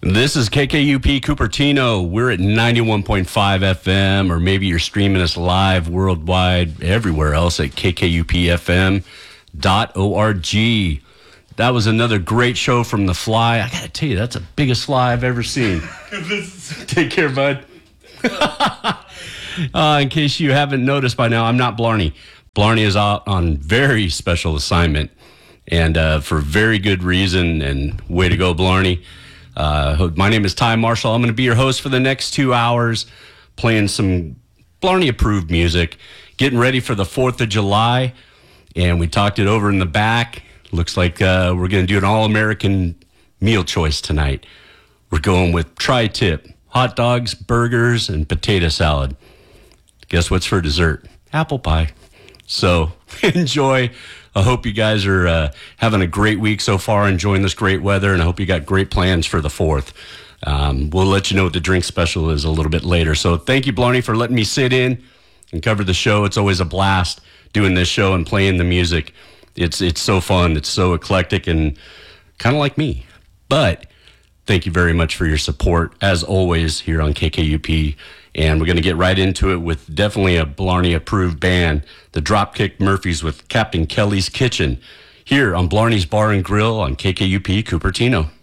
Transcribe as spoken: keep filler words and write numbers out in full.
This is K K U P Cupertino. We're at ninety-one point five F M, or maybe you're streaming us live worldwide, everywhere else at K K U P F M dot org. That was another great show from The Fly. I got to tell you, that's the biggest fly I've ever seen. Take care, bud. uh, in case you haven't noticed by now, I'm not Blarney. Blarney is out on very special assignment, and uh, for very good reason, and way to go, Blarney. Uh, my name is Ty Marshall. I'm going to be your host for the next two hours, playing some Blarney-approved music, getting ready for the fourth of July, and we talked it over in the back. Looks like uh, we're going to do an all-American meal choice tonight. We're going with tri-tip, hot dogs, burgers, and potato salad. Guess what's for dessert? Apple pie. So enjoy. I hope you guys are uh, having a great week so far, enjoying this great weather, and I hope you got great plans for the fourth. Um, we'll let you know what the drink special is a little bit later. So thank you, Blarney, for letting me sit in and cover the show. It's always a blast doing this show and playing the music. It's it's so fun. It's so eclectic and kind of like me. But thank you very much for your support, as always, here on K K U P. And we're going to get right into it with definitely a Blarney-approved band, the Dropkick Murphys with Captain Kelly's Kitchen, here on Blarney's Bar and Grill on K K U P Cupertino.